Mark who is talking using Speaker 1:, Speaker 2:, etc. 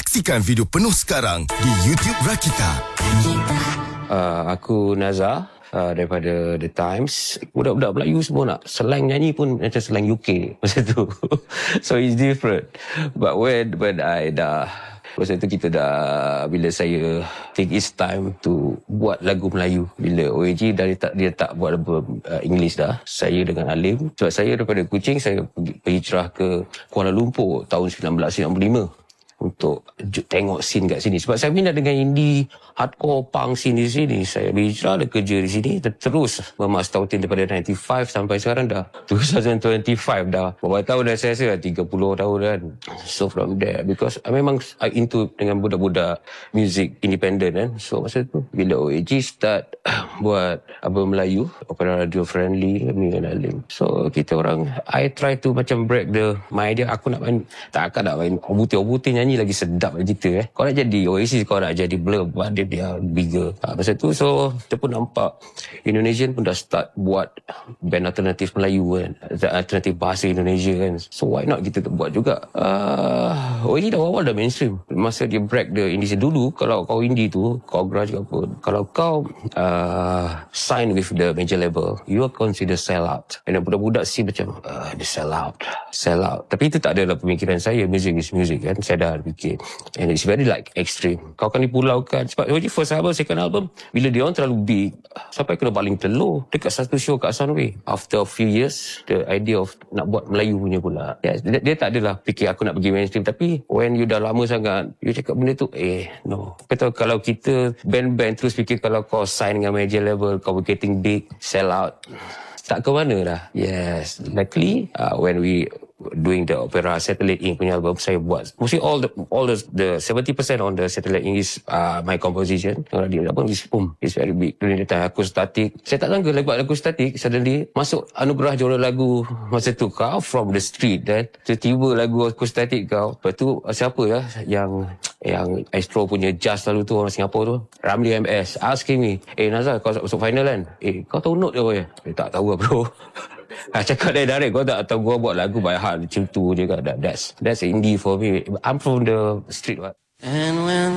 Speaker 1: Saksikan video penuh sekarang di YouTube Rakita.
Speaker 2: Aku Nazar daripada The Times. Budak-budak Melayu semua nak slang nyanyi pun macam slang UK masa tu. So it's different. But when I dah, masa tu kita dah, bila saya think it's time to buat lagu Melayu, bila OAG dia tak buat album English dah, saya dengan Alim, sebab saya daripada Kuching, saya berhijrah ke Kuala Lumpur tahun 1995 untuk tengok scene kat sini. Sebab saya minat dengan indie, hardcore, punk scene di sini. Saya berhijrah, ada kerja di sini, terus bermaster tahun daripada 95 sampai sekarang dah 2025 dah. Berapa tahun dah saya rasa? 30 tahun kan. So from there, because memang I into dengan budak-budak music independent kan. So masa tu, bila OAG start buat album Melayu, opera radio friendly, kami dengan Alim. So kita orang, I try to macam break my idea. Aku nak main, takkan nak main obuti-obuti nyanyi lagi sedap lagi kita Kau nak jadi Oasis, kau nak jadi Blur, buat dia bigger. Masa tu, so kita pun nampak Indonesian pun dah start buat band alternatif Melayu kan, alternatif bahasa Indonesia kan. So why not kita buat juga. OAG dah awal dah mainstream. Masa dia break the indie dulu, kalau kau indie tu, kau garage ke apa, kalau kau sign with the major label, you are considered sell out. And budak-budak si macam dia sell out. Tapi itu tak adalah pemikiran saya. Music is music kan. Saya dah fikir, and it's very like extreme. Kau akan dipulaukan. Sebab first album, second album, bila dia orang terlalu big, sampai kena baling telur dekat satu show kat Sunway. After a few years, the idea of nak buat Melayu punya pula. Yes, dia tak adalah fikir aku nak pergi mainstream. Tapi when you dah lama sangat, you cakap benda tu, no. Kata kalau kita band-band terus fikir kalau kau sign dengan major label, kau getting big, sell out, tak ke mana dah. Yes, luckily when we doing the opera Satellite Ink punya album, saya buat mostly all the 70% on the Satellite Ink is my composition. Kalau dia apa, it's very big. During the time aku statik, saya tak sangka buat lagu statik, suddenly masuk anugerah juara lagu masa tu. Kau from the street dan tiba-tiba lagu aku statik kau. Lepas tu siapa ya yang Astro punya jazz lalu tu, orang Singapura tu, Ramli MS asking me, Nazar, kau masuk final kan? Kau tahu note dia apa ya? Tak tahu lah bro. Cakap direct, kau tak tahu gua buat lagu by heart macam tu je kan. That's indie for me. I'm from the street.